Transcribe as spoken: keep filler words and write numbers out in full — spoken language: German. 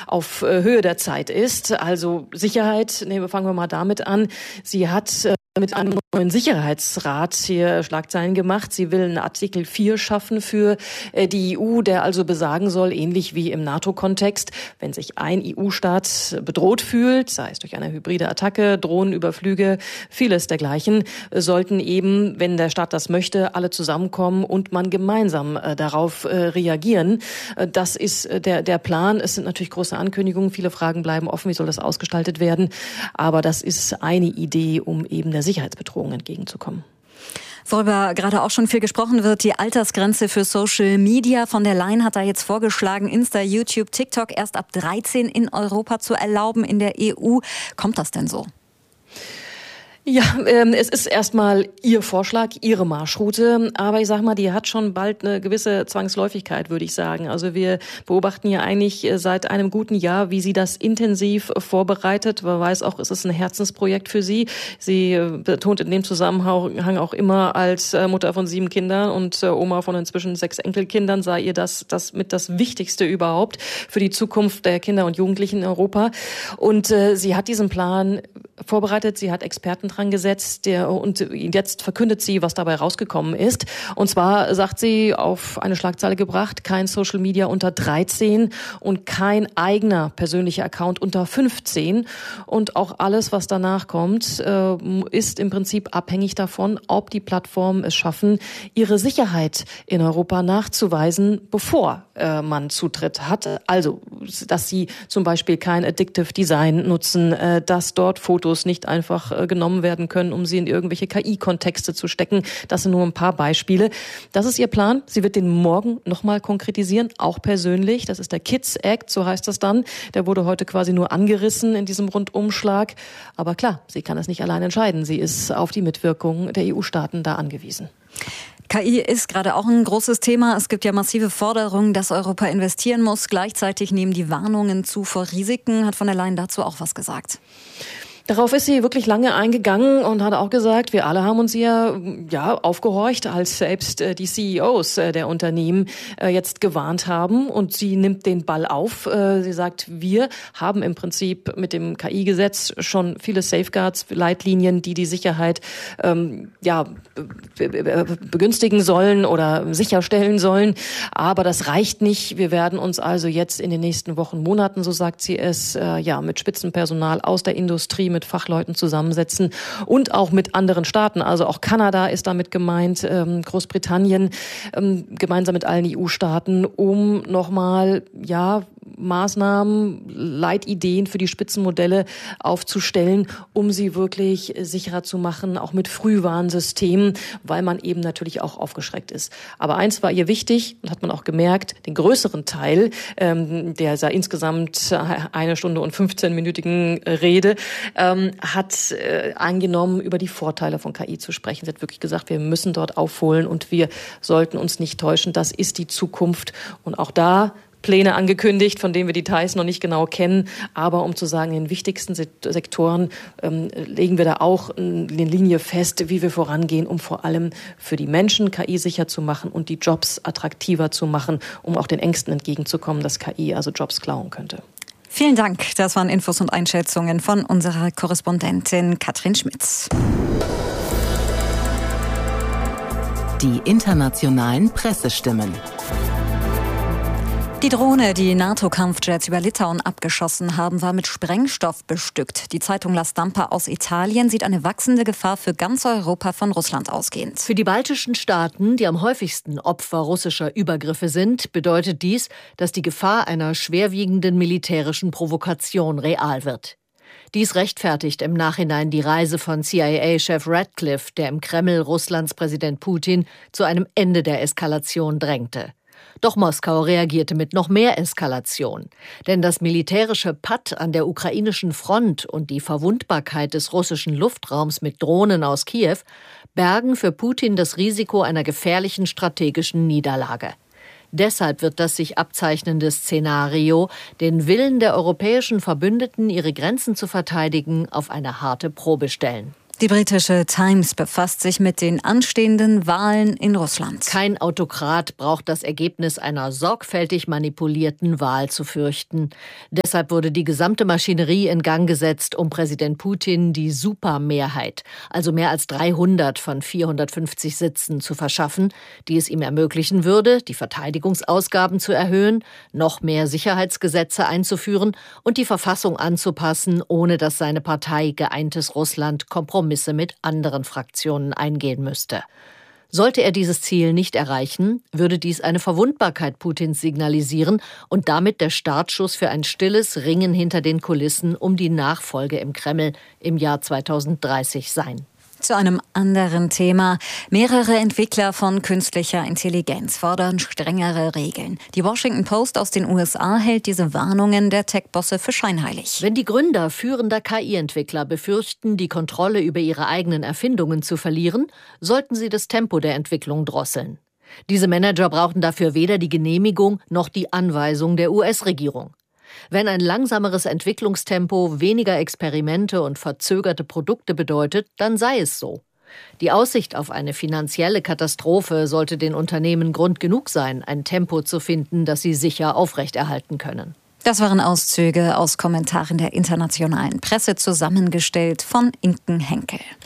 auf Höhe der Zeit ist. Also Sicherheit, nee, fangen wir mal damit an. Sie hat mit einem neuen Sicherheitsrat hier Schlagzeilen gemacht. Sie will einen Artikel vier schaffen für die E U, der also besagen soll, ähnlich wie im NATO-Kontext, wenn sich ein E U-Staat bedroht fühlt, sei es durch eine hybride Attacke, Drohnenüberflüge, vieles dergleichen, sollten eben, wenn der Staat das möchte, alle zusammenkommen und man gemeinsam äh, darauf äh, reagieren. Äh, das ist äh, der, der Plan. Es sind natürlich große Ankündigungen. Viele Fragen bleiben offen. Wie soll das ausgestaltet werden? Aber das ist eine Idee, um eben der Sicherheitsbedrohung entgegenzukommen. Worüber gerade auch schon viel gesprochen wird, die Altersgrenze für Social Media. Von der Leyen hat da jetzt vorgeschlagen, Insta, YouTube, TikTok erst ab dreizehn in Europa zu erlauben, in der E U. Kommt das denn so? Ja, ähm, es ist erstmal Ihr Vorschlag, Ihre Marschroute, aber ich sag mal, die hat schon bald eine gewisse Zwangsläufigkeit, würde ich sagen. Also wir beobachten ja eigentlich seit einem guten Jahr, wie sie das intensiv vorbereitet. Man weiß auch, es ist ein Herzensprojekt für sie. Sie betont in dem Zusammenhang auch immer, als Mutter von sieben Kindern und Oma von inzwischen sechs Enkelkindern, sei ihr das, das mit das Wichtigste überhaupt für die Zukunft der Kinder und Jugendlichen in Europa. Und äh, sie hat diesen Plan vorbereitet, sie hat Experten dran gesetzt, der, und jetzt verkündet sie, was dabei rausgekommen ist. Und zwar sagt sie, auf eine Schlagzeile gebracht, kein Social Media unter dreizehn und kein eigener persönlicher Account unter fünfzehn. Und auch alles, was danach kommt, äh, ist im Prinzip abhängig davon, ob die Plattformen es schaffen, ihre Sicherheit in Europa nachzuweisen, bevor äh, man Zutritt hat. Also, dass sie zum Beispiel kein Addictive Design nutzen, äh, dass dort Fotos nicht einfach äh, genommen werden können, um sie in irgendwelche K I-Kontexte zu stecken. Das sind nur ein paar Beispiele. Das ist ihr Plan. Sie wird den morgen nochmal konkretisieren, auch persönlich. Das ist der Kids Act, so heißt das dann. Der wurde heute quasi nur angerissen in diesem Rundumschlag. Aber klar, sie kann es nicht allein entscheiden. Sie ist auf die Mitwirkung der E U-Staaten da angewiesen. K I ist gerade auch ein großes Thema. Es gibt ja massive Forderungen, dass Europa investieren muss. Gleichzeitig nehmen die Warnungen zu vor Risiken. Hat von der Leyen dazu auch was gesagt? Darauf ist sie wirklich lange eingegangen und hat auch gesagt, wir alle haben uns ja, ja aufgehorcht, als selbst äh, die C E Os äh, der Unternehmen äh, jetzt gewarnt haben. Und sie nimmt den Ball auf. Äh, sie sagt, wir haben im Prinzip mit dem K I-Gesetz schon viele Safeguards, Leitlinien, die die Sicherheit ähm, ja begünstigen sollen oder sicherstellen sollen. Aber das reicht nicht. Wir werden uns also jetzt in den nächsten Wochen, Monaten, so sagt sie es, äh, ja mit Spitzenpersonal aus der Industrie, mit Fachleuten zusammensetzen und auch mit anderen Staaten. Also auch Kanada ist damit gemeint, ähm, Großbritannien, ähm, gemeinsam mit allen E U-Staaten, um nochmal, ja, Maßnahmen, Leitideen für die Spitzenmodelle aufzustellen, um sie wirklich sicherer zu machen, auch mit Frühwarnsystemen, weil man eben natürlich auch aufgeschreckt ist. Aber eins war ihr wichtig, und hat man auch gemerkt, den größeren Teil ähm, der insgesamt eine Stunde und fünfzehnminütigen Rede ähm, hat äh, angenommen, über die Vorteile von K I zu sprechen. Sie hat wirklich gesagt, wir müssen dort aufholen und wir sollten uns nicht täuschen. Das ist die Zukunft. Und auch da Pläne angekündigt, von denen wir Details noch nicht genau kennen. Aber um zu sagen, in den wichtigsten Sektoren ähm, legen wir da auch eine Linie fest, wie wir vorangehen, um vor allem für die Menschen K I sicher zu machen und die Jobs attraktiver zu machen, um auch den Ängsten entgegenzukommen, dass K I also Jobs klauen könnte. Vielen Dank. Das waren Infos und Einschätzungen von unserer Korrespondentin Katrin Schmitz. Die internationalen Pressestimmen. Die Drohne, die NATO-Kampfjets über Litauen abgeschossen haben, war mit Sprengstoff bestückt. Die Zeitung La Stampa aus Italien sieht eine wachsende Gefahr für ganz Europa von Russland ausgehend. Für die baltischen Staaten, die am häufigsten Opfer russischer Übergriffe sind, bedeutet dies, dass die Gefahr einer schwerwiegenden militärischen Provokation real wird. Dies rechtfertigt im Nachhinein die Reise von C I A-Chef Ratcliffe, der im Kreml Russlands Präsident Putin zu einem Ende der Eskalation drängte. Doch Moskau reagierte mit noch mehr Eskalation. Denn das militärische Patt an der ukrainischen Front und die Verwundbarkeit des russischen Luftraums mit Drohnen aus Kiew bergen für Putin das Risiko einer gefährlichen strategischen Niederlage. Deshalb wird das sich abzeichnende Szenario den Willen der europäischen Verbündeten, ihre Grenzen zu verteidigen, auf eine harte Probe stellen. Die britische Times befasst sich mit den anstehenden Wahlen in Russland. Kein Autokrat braucht das Ergebnis einer sorgfältig manipulierten Wahl zu fürchten. Deshalb wurde die gesamte Maschinerie in Gang gesetzt, um Präsident Putin die Supermehrheit, also mehr als dreihundert von vierhundertfünfzig Sitzen, zu verschaffen, die es ihm ermöglichen würde, die Verteidigungsausgaben zu erhöhen, noch mehr Sicherheitsgesetze einzuführen und die Verfassung anzupassen, ohne dass seine Partei Geeintes Russland Kompromisse mit anderen Fraktionen eingehen müsste. Sollte er dieses Ziel nicht erreichen, würde dies eine Verwundbarkeit Putins signalisieren und damit der Startschuss für ein stilles Ringen hinter den Kulissen um die Nachfolge im Kreml im Jahr zweitausenddreißig sein. Zu einem anderen Thema. Mehrere Entwickler von künstlicher Intelligenz fordern strengere Regeln. Die Washington Post aus den U S A hält diese Warnungen der Tech-Bosse für scheinheilig. Wenn die Gründer führender K I-Entwickler befürchten, die Kontrolle über ihre eigenen Erfindungen zu verlieren, sollten sie das Tempo der Entwicklung drosseln. Diese Manager brauchen dafür weder die Genehmigung noch die Anweisung der U S-Regierung. Wenn ein langsameres Entwicklungstempo weniger Experimente und verzögerte Produkte bedeutet, dann sei es so. Die Aussicht auf eine finanzielle Katastrophe sollte den Unternehmen Grund genug sein, ein Tempo zu finden, das sie sicher aufrechterhalten können. Das waren Auszüge aus Kommentaren der internationalen Presse, zusammengestellt von Inken Henkel.